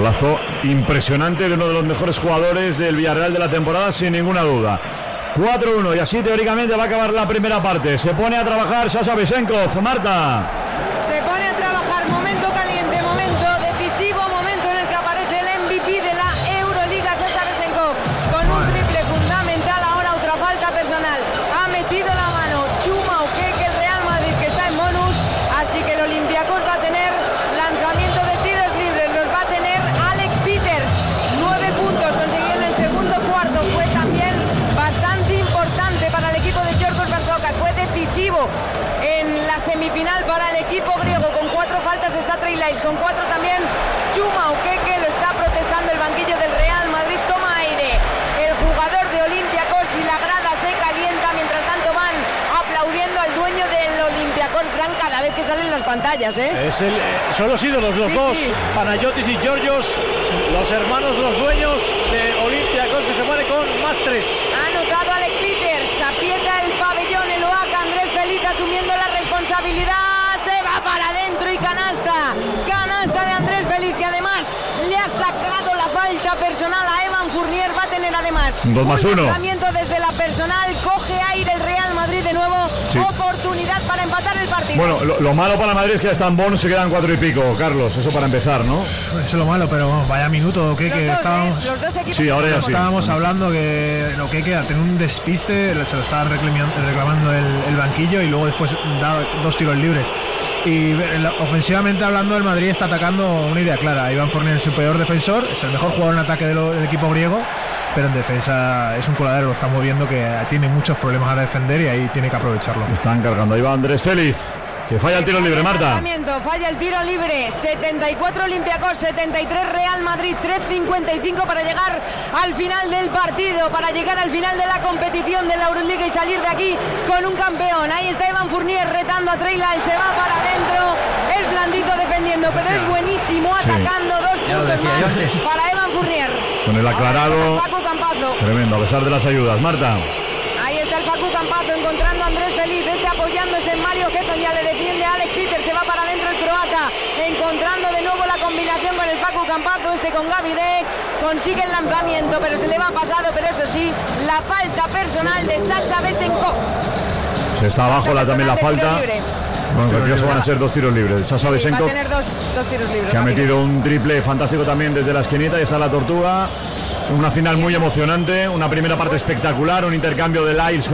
Golazo impresionante de uno de los mejores jugadores del Villarreal de la temporada, sin ninguna duda. 4-1 y así teóricamente va a acabar la primera parte. Se pone a trabajar Sasha Besenkov. Marta. Se pone a trabajar, momento caliente, momento decisivo, momento en el que aparece el MVP de la Euroliga, Sasha Besenkov, con un triple fundamental. Ahora otra falta personal. Ha metido la mano Chuma Okeke, el Real Madrid, que está en bonus, así que el Olympiacos va a tener lanzamiento de tiros libres, los va a tener Alex Peters. 9 puntos conseguido en el segundo cuarto, fue también bastante importante para el equipo de Giorgos Barsocas, fue decisivo en la semifinal para el equipo griego. Con 4 faltas está Trey Lyles, con 4 también Chuma Okeke, lo está protestando el banquillo del Real Madrid. Toma aire el jugador de Olympiacos y la grada se calienta. Mientras tanto van aplaudiendo al dueño del Olympiacos, Fran, cada vez que salen las pantallas, son los ídolos, los dos, sí. Panayotis y Georgios, los hermanos, los dueños de Olympiacos, que se muere con +3. Ha anotado Alex Peters, aprieta el pabellón, el OACA, Andrés Feliz asumiendo la responsabilidad, se va para adentro y canasta de Andrés Feliz, que además le ha sacado la falta personal a Evan Fournier. Va a tener además 2+1 lanzamiento desde la personal, coge aire el Real Madrid de nuevo, sí. Oportunidad para empatar el partido. Bueno, lo malo para Madrid es que ya están bonus, se quedan 4 y pico, Carlos, eso para empezar, ¿no? Eso es lo malo, pero vaya minuto que estábamos. Los dos equipos, sí, ahora ya sí. Estábamos hablando que lo que queda tener un despiste, se lo estaba reclamando el banquillo y luego después da 2 tiros libres. Y ofensivamente hablando, el Madrid está atacando una idea clara. Iván Fournier es su peor defensor, es el mejor jugador en ataque del equipo griego, pero en defensa es un coladero, lo estamos viendo que tiene muchos problemas a defender y ahí tiene que aprovecharlo. Están cargando, ahí va Andrés Feliz, que falla el tiro libre, Marta. Falla el tiro libre, 74 Olympiacos, 73 Real Madrid, 3:55 para llegar al final del partido, para llegar al final de la competición de la Euroliga y salir de aquí con un campeón. Ahí está Evan Fournier retando a Trey Lyles, se va para adentro, es blandito defendiendo, pero es buenísimo atacando. 2 puntos más para Evan Fournier. Con el aclarado, Facu Campazzo. Tremendo, a pesar de las ayudas, Marta. Ahí está el Facu Campazzo encontrando a Andrés Feliz, apoyándose en Mario Getton, ya le defiende a Alex Peters, se va para adentro el croata, encontrando de nuevo la combinación con el Facu Campazzo, con Gavidec, consigue el lanzamiento, pero se le va pasado, pero eso sí, la falta personal de Sasha Besenkov. Se está abajo también la falta. Bueno, creo que van a ser 2 tiros libres. Sasha Besenkov, va a tener dos tiros libres, que ha metido un triple fantástico también desde la esquinita, y está la Tortuga. Una final muy emocionante, una primera parte espectacular, un intercambio de Lyles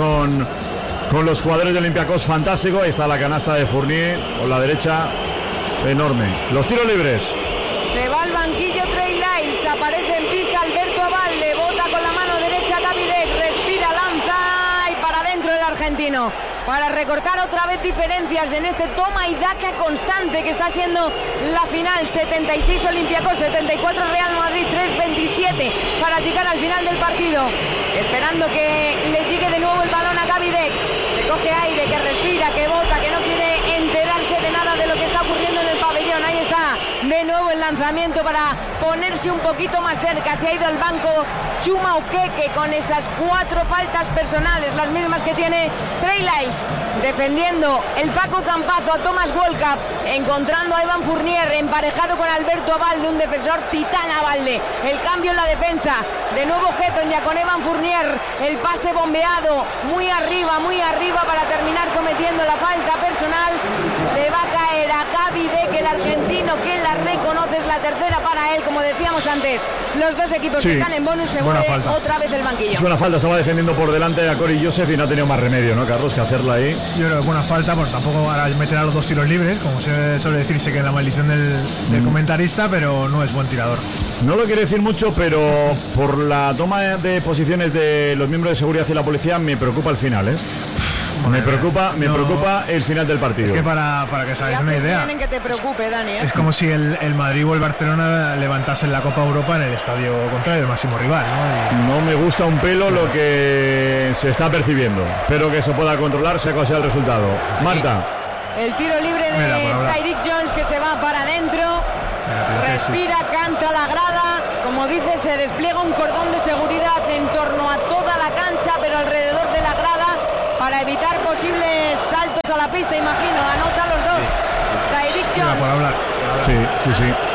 con los jugadores de Olympiacos fantástico. Ahí está la canasta de Fournier por la derecha, enorme. Los tiros libres. Se va al banquillo Trey Lyles, aparece en pista Alberto Abalde, bota con la mano derecha Gavidec, respira, lanza y para adentro el argentino, para recortar otra vez diferencias en este toma y daca constante que está siendo la final. 76 Olympiacos, 74 Real Madrid, 3:27 para llegar al final del partido, esperando que le llegue de nuevo el balón a Gavidec, que coge aire, que respira, que bota, que no quiere enterarse de nada de lo que está ocurriendo en el pabellón. Ahí está de nuevo el lanzamiento para ponerse un poquito más cerca, se ha ido al banco Chuma Okeke con esas 4 faltas personales, las mismas que tiene Trey Lyles, defendiendo el Facu Campazzo a Thomas Walkup, encontrando a Evan Fournier emparejado con Alberto Abalde, un defensor titán Abalde. El cambio en la defensa, de nuevo Getton ya con Evan Fournier, el pase bombeado muy arriba para terminar cometiendo la falta personal. Le va a caer a Gavidec, el argentino, que la reconoce, es la tercera para él, como decíamos antes. Los dos equipos que están en bonus, se mueve otra vez el banquillo. Es buena falta, se va defendiendo por delante a Corey Joseph y no ha tenido más remedio, ¿no, Carlos, que hacerla ahí? Yo creo que buena falta, pues tampoco ahora meterá los 2 tiros libres, como se suele decirse, que es la maldición del comentarista, pero no es buen tirador. No lo quiere decir mucho, pero por la toma de posiciones de los miembros de seguridad y la policía me preocupa el final, ¿eh? Me preocupa el final del partido. Es que para que os hagáis una idea, que te preocupe, Dani, ¿eh? Es como si el Madrid o el Barcelona levantasen la Copa Europa en el estadio contrario, el máximo rival, ¿no? No me gusta un pelo lo que se está percibiendo. Espero que se pueda controlar, sea cual sea el resultado. Marta. El tiro libre de Tyreek Jones, que se va para adentro. Respira, canta la grada. Como dice, se despliega un cordón de seguridad en torno a toda la cancha, pero alrededor de la grada, para evitar posibles saltos a la pista, imagino. Anota los dos. Tyreek Jones. Sí.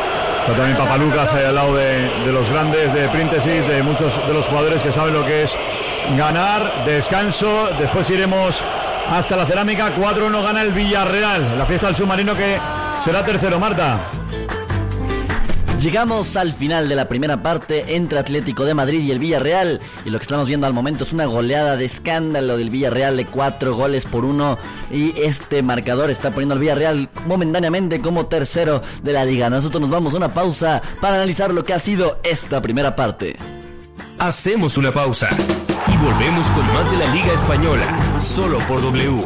Está también Papalucas ahí al lado de los grandes de Príntesis, de muchos de los jugadores que saben lo que es ganar. Descanso, después iremos hasta la cerámica. 4-1 gana el Villarreal, la fiesta del submarino, que será tercero. Marta. Llegamos al final de la primera parte entre Atlético de Madrid y el Villarreal, y lo que estamos viendo al momento es una goleada de escándalo del Villarreal de 4-1, y este marcador está poniendo al Villarreal momentáneamente como tercero de la liga. Nosotros nos vamos a una pausa para analizar lo que ha sido esta primera parte. Hacemos una pausa y volvemos con más de la Liga Española, solo por W.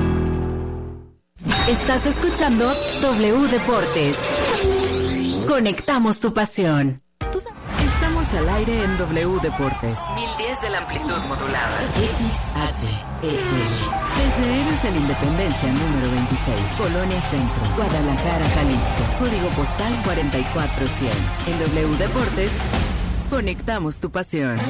Estás escuchando W Deportes. Conectamos tu pasión. Estamos al aire en W Deportes. 1010 de la amplitud modulada. XHEL. Desde Héroes de la Independencia número 26. Colonia Centro. Guadalajara, Jalisco. Código postal 44100. En W Deportes, conectamos tu pasión.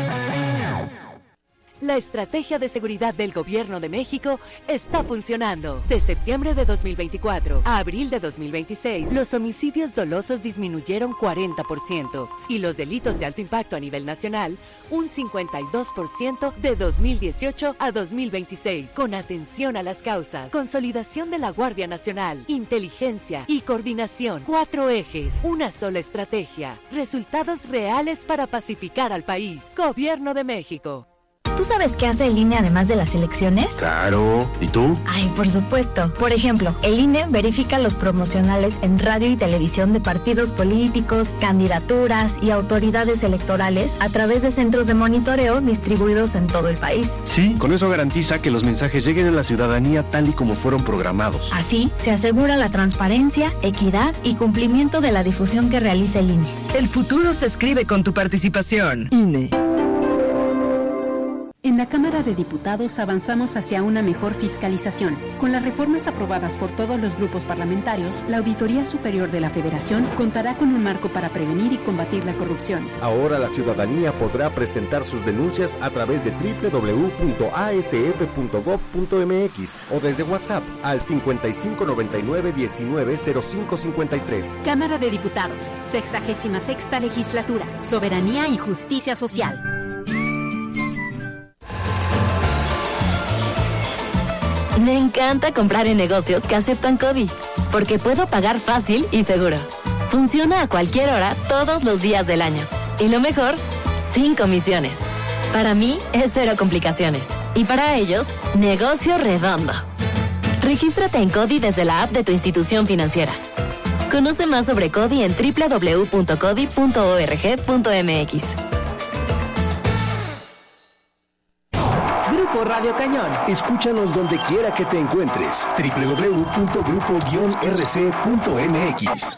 La estrategia de seguridad del Gobierno de México está funcionando. De septiembre de 2024 a abril de 2026, los homicidios dolosos disminuyeron 40% y los delitos de alto impacto a nivel nacional un 52% de 2018 a 2026. Con atención a las causas, consolidación de la Guardia Nacional, inteligencia y coordinación. 4 ejes, una sola estrategia. Resultados reales para pacificar al país. Gobierno de México. ¿Tú sabes qué hace el INE además de las elecciones? Claro. ¿Y tú? Ay, por supuesto. Por ejemplo, el INE verifica los promocionales en radio y televisión de partidos políticos, candidaturas y autoridades electorales a través de centros de monitoreo distribuidos en todo el país. Sí, con eso garantiza que los mensajes lleguen a la ciudadanía tal y como fueron programados. Así, se asegura la transparencia, equidad y cumplimiento de la difusión que realiza el INE. El futuro se escribe con tu participación. INE. En la Cámara de Diputados avanzamos hacia una mejor fiscalización. Con las reformas aprobadas por todos los grupos parlamentarios, la Auditoría Superior de la Federación contará con un marco para prevenir y combatir la corrupción. Ahora la ciudadanía podrá presentar sus denuncias a través de www.asf.gov.mx o desde WhatsApp al 5599190553. Cámara de Diputados, 66ª Legislatura, Soberanía y Justicia Social. Me encanta comprar en negocios que aceptan CODI, porque puedo pagar fácil y seguro. Funciona a cualquier hora, todos los días del año. Y lo mejor, sin comisiones. Para mí es cero complicaciones. Y para ellos, negocio redondo. Regístrate en CODI desde la app de tu institución financiera. Conoce más sobre CODI en www.codi.org.mx. Grupo Radio Cañón. Escúchanos donde quiera que te encuentres. www.grupo-rc.mx.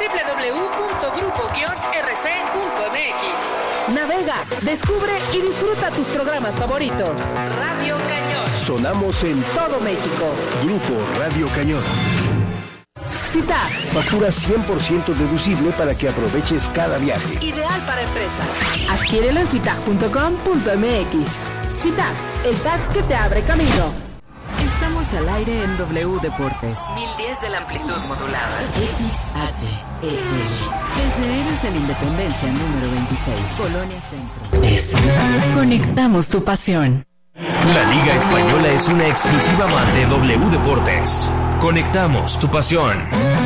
www.grupo-rc.mx. Navega, descubre y disfruta tus programas favoritos. Radio Cañón. Sonamos en todo México. Grupo Radio Cañón. Cita. Factura 100% deducible para que aproveches cada viaje. Ideal para empresas. Adquiérelo en citac.com.mx. Citac, el tag que te abre camino. Estamos al aire en W Deportes. 1010 de la amplitud modulada. XHEL. Desde Héroes de la Independencia número 26. Colonia Centro. Conectamos tu pasión. La Liga Española es una exclusiva más de W Deportes. Conectamos tu pasión.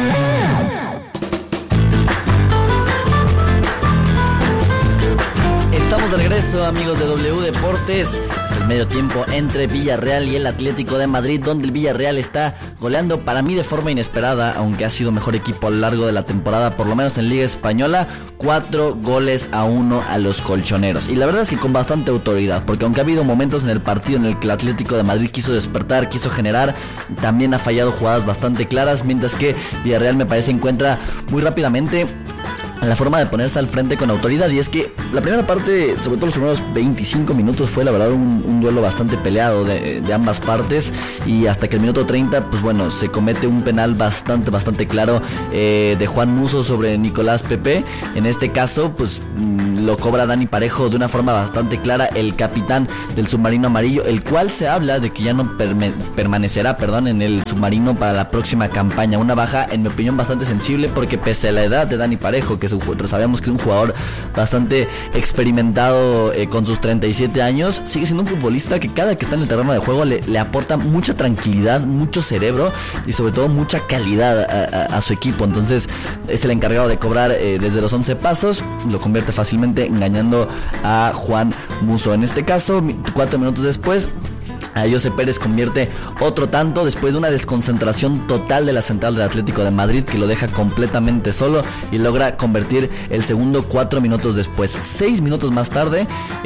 Estamos de regreso, amigos de W Deportes. Es el medio tiempo entre Villarreal y el Atlético de Madrid, donde el Villarreal está goleando para mí de forma inesperada, aunque ha sido mejor equipo a lo largo de la temporada, por lo menos en Liga Española. 4-1 a los colchoneros. Y la verdad es que con bastante autoridad, porque aunque ha habido momentos en el partido en el que el Atlético de Madrid quiso despertar, quiso generar, también ha fallado jugadas bastante claras, mientras que Villarreal me parece encuentra muy rápidamente la forma de ponerse al frente con autoridad. Y es que la primera parte, sobre todo los primeros 25 minutos, fue la verdad un duelo bastante peleado de ambas partes, y hasta que el minuto 30, pues bueno, se comete un penal bastante claro de Juan Musso sobre Nicolás Pepe. En este caso, pues lo cobra Dani Parejo de una forma bastante clara, el capitán del submarino amarillo, el cual se habla de que ya no permanecerá en el submarino para la próxima campaña. Una baja, en mi opinión, bastante sensible, porque pese a la edad de Dani Parejo, que sabemos que es un jugador bastante experimentado con sus 37 años, sigue siendo un futbolista que cada que está en el terreno de juego le aporta mucha tranquilidad, mucho cerebro y sobre todo mucha calidad a su equipo. Entonces es el encargado de cobrar desde los 11 pasos, lo convierte fácilmente engañando a Juan Musso. En este caso, 4 minutos después, a José Pérez convierte otro tanto después de una desconcentración total de la central del Atlético de Madrid, que lo deja completamente solo y logra convertir el segundo 4 minutos después. 6 minutos más tarde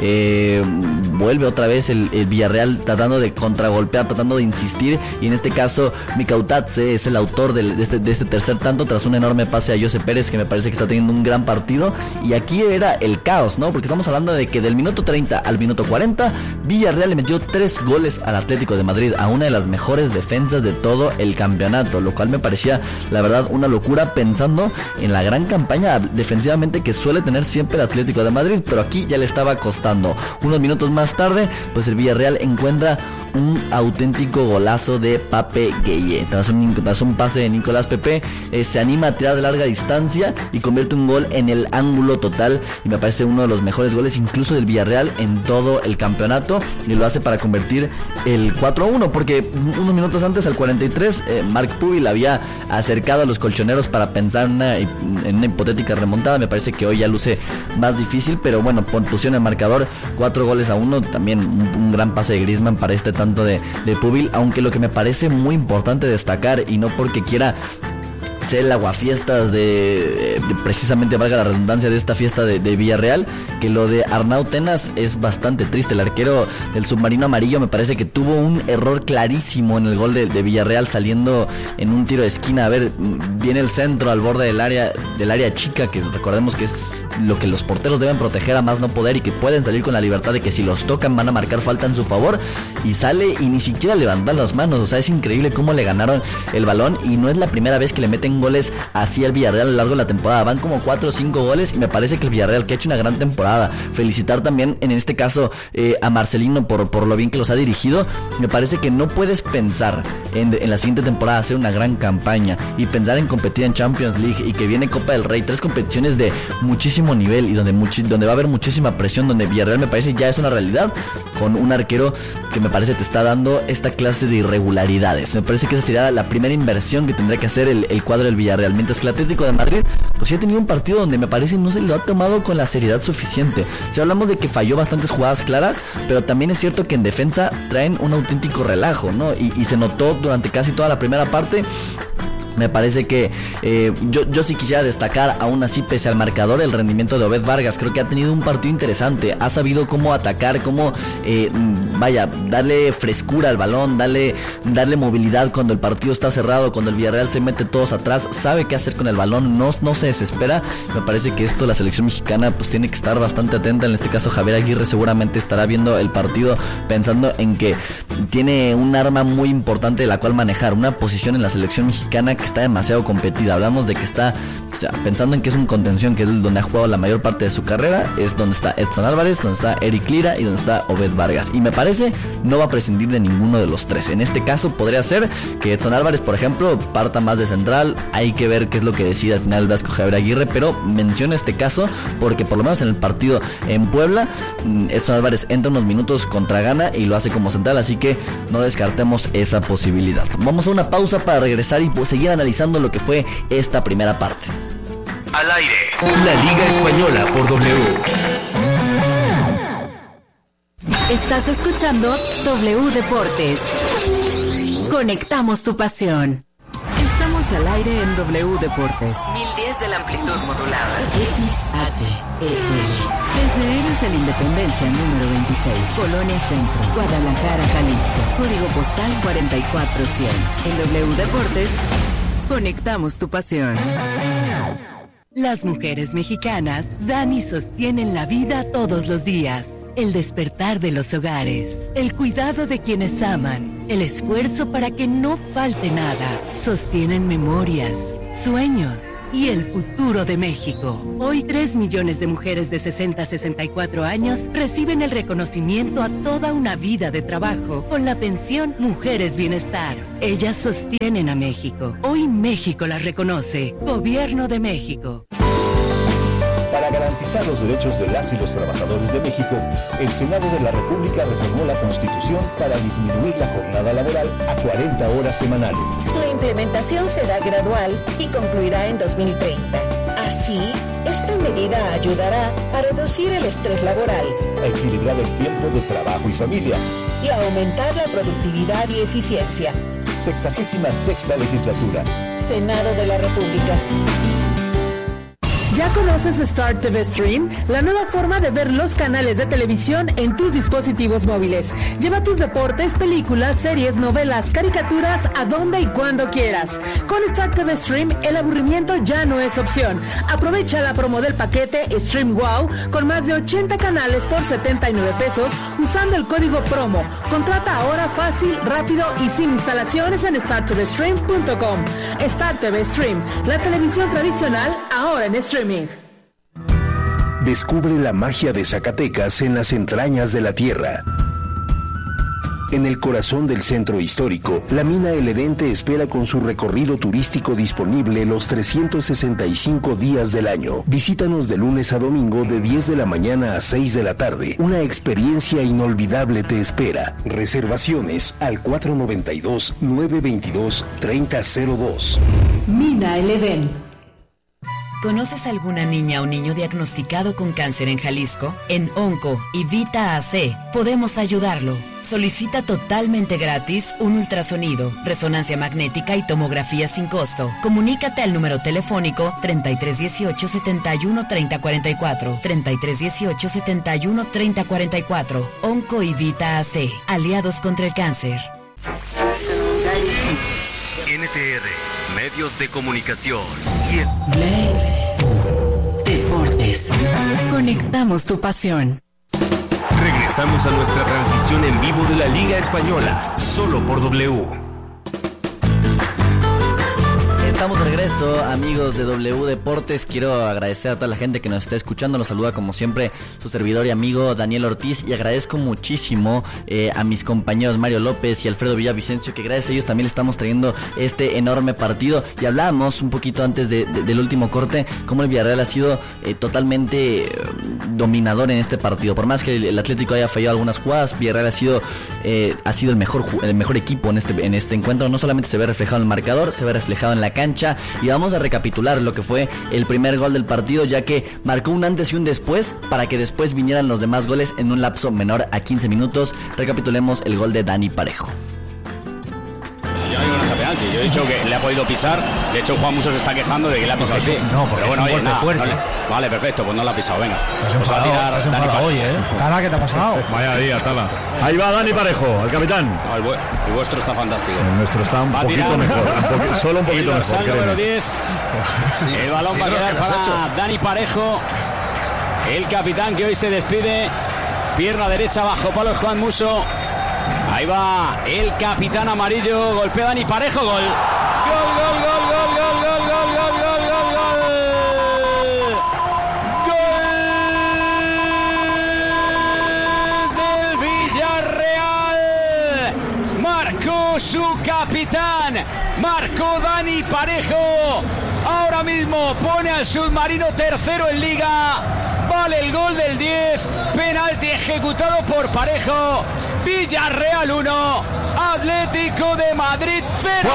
vuelve otra vez el Villarreal tratando de contragolpear, tratando de insistir, y en este caso Mikautatze es el autor de este tercer tanto tras un enorme pase a José Pérez, que me parece que está teniendo un gran partido. Y aquí era el caos, ¿no? Porque estamos hablando de que del minuto 30 al minuto 40 Villarreal le metió 3 goles al Atlético de Madrid, a una de las mejores defensas de todo el campeonato, lo cual me parecía la verdad una locura, pensando en la gran campaña defensivamente que suele tener siempre el Atlético de Madrid, pero aquí ya le estaba costando. Unos minutos más tarde, pues el Villarreal encuentra un auténtico golazo de Pape Gueye. Tras un pase de Nicolás Pepe, se anima a tirar de larga distancia y convierte un gol en el ángulo total, y me parece uno de los mejores goles incluso del Villarreal en todo el campeonato, y lo hace para convertir el 4-1, porque unos minutos antes, al 43, Marc Pubil había acercado a los colchoneros para pensar en una hipotética remontada. Me parece que hoy ya luce más difícil, pero bueno, pusieron el marcador 4-1, también un gran pase de Griezmann para este tanto de Pubil, aunque lo que me parece muy importante destacar, y no porque quiera ser el aguafiestas de precisamente, valga la redundancia, de esta fiesta de Villarreal, que lo de Arnau Tenas es bastante triste. El arquero del submarino amarillo me parece que tuvo un error clarísimo en el gol de Villarreal, saliendo en un tiro de esquina. A ver, viene el centro al borde del área chica, que recordemos que es lo que los porteros deben proteger a más no poder, y que pueden salir con la libertad de que si los tocan van a marcar falta en su favor, y sale y ni siquiera levantan las manos. O sea, es increíble cómo le ganaron el balón, y no es la primera vez que le meten goles así al Villarreal a lo largo de la temporada. Van como 4 o 5 goles, y me parece que el Villarreal, que ha hecho una gran temporada, felicitar también en este caso a Marcelino por lo bien que los ha dirigido. Me parece que no puedes pensar en la siguiente temporada hacer una gran campaña y pensar en competir en Champions League, y que viene Copa del Rey, 3 competiciones de muchísimo nivel y donde va a haber muchísima presión, donde Villarreal me parece ya es una realidad, con un arquero que me parece te está dando esta clase de irregularidades. Me parece que esa sería la primera inversión que tendría que hacer el cuadro del Villarreal, mientras que el Atlético de Madrid pues ya ha tenido un partido donde me parece no se lo ha tomado con la seriedad suficiente. Si hablamos de que falló bastantes jugadas claras, pero también es cierto que en defensa traen un auténtico relajo, ¿no? Y se notó durante casi toda la primera parte. Me parece que yo sí quisiera destacar, aún así, pese al marcador, el rendimiento de Obed Vargas. Creo que ha tenido un partido interesante, ha sabido cómo atacar, cómo darle frescura al balón, darle movilidad cuando el partido está cerrado, cuando el Villarreal se mete todos atrás, sabe qué hacer con el balón, no se desespera. Me parece que esto la selección mexicana pues tiene que estar bastante atenta. En este caso Javier Aguirre seguramente estará viendo el partido pensando en que tiene un arma muy importante de la cual manejar, una posición en la selección mexicana que está demasiado competida. Hablamos de que está, o sea, pensando en que es un contención, que es donde ha jugado la mayor parte de su carrera, es donde está Edson Álvarez, donde está Eric Lira y donde está Obed Vargas, y me parece no va a prescindir de ninguno de los tres. En este caso podría ser que Edson Álvarez, por ejemplo, parta más de central. Hay que ver qué es lo que decide al final el Vasco Javier Aguirre, pero menciono este caso porque por lo menos en el partido en Puebla, Edson Álvarez entra unos minutos contra Ghana y lo hace como central, así que no descartemos esa posibilidad. Vamos a una pausa para regresar y seguir analizando lo que fue esta primera parte. Al aire, la Liga Española por W. Estás escuchando W Deportes. Conectamos tu pasión. Estamos al aire en W Deportes. 1010 de la amplitud modulada. XHEL. Desde Héroes de la Independencia número 26, Colonia Centro, Guadalajara, Jalisco. Código postal 44100. En W Deportes, conectamos tu pasión. Las mujeres mexicanas dan y sostienen la vida todos los días. el despertar de los hogares, el cuidado de quienes aman, el esfuerzo para que no falte nada, sostienen memorias, sueños y el futuro de México. Hoy 3 millones de mujeres de 60 a 64 años reciben el reconocimiento a toda una vida de trabajo con la pensión Mujeres Bienestar. Ellas sostienen a México. Hoy México las reconoce. Gobierno de México. Para garantizar los derechos de las y los trabajadores de México, el Senado de la República reformó la Constitución para disminuir la jornada laboral a 40 horas semanales. Su implementación será gradual y concluirá en 2030. Así, esta medida ayudará a reducir el estrés laboral, a equilibrar el tiempo de trabajo y familia y a aumentar la productividad y eficiencia. 66ª legislatura. Senado de la República. ¿Ya conoces Star TV Stream? La nueva forma de ver los canales de televisión en tus dispositivos móviles. Lleva tus deportes, películas, series, novelas, caricaturas a donde y cuando quieras. Con Star TV Stream, el aburrimiento ya no es opción. Aprovecha la promo del paquete Stream Wow con más de 80 canales por 79 pesos usando el código promo. Contrata ahora fácil, rápido y sin instalaciones en startvstream.com. Star TV Stream, la televisión tradicional ahora en streaming. Descubre la magia de Zacatecas en las entrañas de la tierra. En el corazón del centro histórico, la mina El Edén te espera con su recorrido turístico disponible los 365 días del año. Visítanos de lunes a domingo de 10 de la mañana a 6 de la tarde. Una experiencia inolvidable te espera. Reservaciones al 492-922-3002. Mina El Edén. ¿Conoces alguna niña o niño diagnosticado con cáncer en Jalisco? En Onco y Vita AC podemos ayudarlo. Solicita totalmente gratis un ultrasonido, resonancia magnética y tomografía sin costo. Comunícate al número telefónico 3318 71 3044, 3318 71 3044. Onco y Vita AC, aliados contra el cáncer. NTR, medios de comunicación. Deportes. Conectamos tu pasión. Regresamos a nuestra transmisión en vivo de la Liga Española, solo por W. Estamos de regreso, amigos de W Deportes. Quiero agradecer a toda la gente que nos está escuchando. Nos saluda como siempre su servidor y amigo Daniel Ortiz. Y agradezco muchísimo a mis compañeros Mario López y Alfredo Villavicencio, que gracias a ellos también le estamos trayendo este enorme partido. Y hablábamos un poquito antes del último corte cómo el Villarreal ha sido totalmente dominador en este partido. Por más que el Atlético haya fallado algunas jugadas, Villarreal ha sido el mejor equipo en este encuentro. No solamente se ve reflejado en el marcador, se ve reflejado en la cancha. Y vamos a recapitular lo que fue el primer gol del partido, ya que marcó un antes y un después para que después vinieran los demás goles en un lapso menor a 15 minutos. Recapitulemos el gol de Dani Parejo. Yo no digo nada penalti, yo he dicho que le ha podido pisar. De hecho, Juan Musso se está quejando de que le ha pisado sí. No, porque pero bueno, es un golpe fuerte. Vale, perfecto, pues no le ha pisado, venga. Te has enfadado hoy, Tala, ¿qué te ha pasado? Vaya día, Tala. Ahí va Dani Parejo, el capitán. No, el vuestro está fantástico. El nuestro está un poquito mejor, solo un poquito mejor. El número 10. El balón va a quedar para Dani Parejo, el capitán que hoy se despide. Pierna derecha bajo palo Juan Musso. Ahí va el capitán amarillo, golpea Dani Parejo, gol. Gol, gol, gol, gol, gol, gol, gol, gol, gol, gol, gol. Gol del Villarreal. Marcó su capitán, marcó Dani Parejo. Ahora mismo pone al submarino tercero en Liga. Vale el gol del 10, penalti ejecutado por Parejo. Villarreal 1, Atlético de Madrid 0.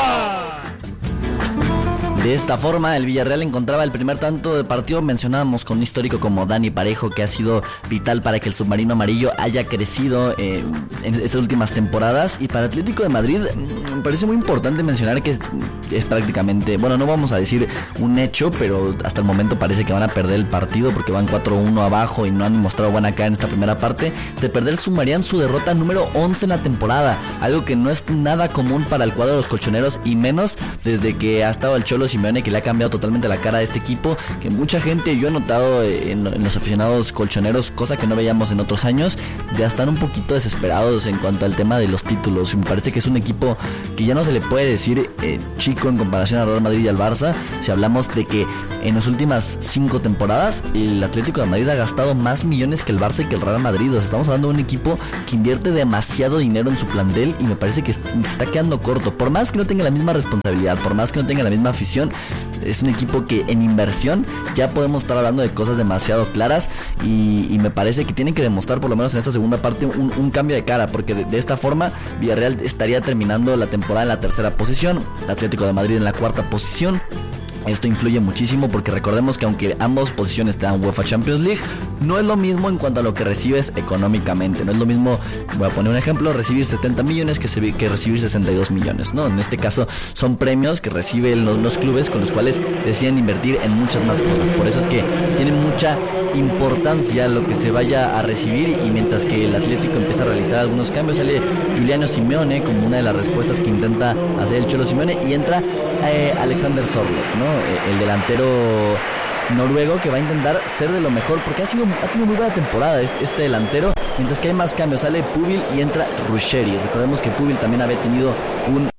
De esta forma, el Villarreal encontraba el primer tanto de partido. Mencionábamos con un histórico como Dani Parejo, que ha sido vital para que el submarino amarillo haya crecido en estas últimas temporadas. Y para Atlético de Madrid, me parece muy importante mencionar que es prácticamente, bueno, no vamos a decir un hecho, pero hasta el momento parece que van a perder el partido porque van 4-1 abajo y no han mostrado buena cara en esta primera parte. De perder, sumarían su derrota número 11 en la temporada, algo que no es nada común para el cuadro de los colchoneros, y menos desde que ha estado el Cholo Cholo Simeone, que le ha cambiado totalmente la cara a este equipo, que mucha gente, yo he notado en los aficionados colchoneros, cosa que no veíamos en otros años, ya están un poquito desesperados en cuanto al tema de los títulos. Me parece que es un equipo que ya no se le puede decir chico en comparación al Real Madrid y al Barça, si hablamos de que en las últimas 5 temporadas el Atlético de Madrid ha gastado más millones que el Barça y que el Real Madrid. O sea, estamos hablando de un equipo que invierte demasiado dinero en su plantel y me parece que se está quedando corto. Por más que no tenga la misma responsabilidad, por más que no tenga la misma afición, es un equipo que en inversión ya podemos estar hablando de cosas demasiado claras y me parece que tienen que demostrar por lo menos en esta segunda parte un cambio de cara, porque de esta forma Villarreal estaría terminando la temporada en la 3ª posición, el Atlético de Madrid en la 4ª posición. Esto influye muchísimo porque recordemos que aunque ambas posiciones te dan UEFA Champions League, no es lo mismo en cuanto a lo que recibes económicamente. No es lo mismo, voy a poner un ejemplo, recibir 70 millones que recibir 62 millones, ¿no? En este caso son premios que reciben los clubes con los cuales deciden invertir en muchas más cosas. Por eso es que tienen mucha importancia lo que se vaya a recibir, y mientras que el Atlético empieza a realizar algunos cambios, sale Giuliano Simeone como una de las respuestas que intenta hacer el Cholo Simeone, y entra Alexander Sorloth, ¿no? El delantero noruego, que va a intentar ser de lo mejor porque ha tenido muy buena temporada este delantero. Mientras que hay más cambios, sale Pubil y entra Ruggeri. Recordemos que Pubil también había tenido un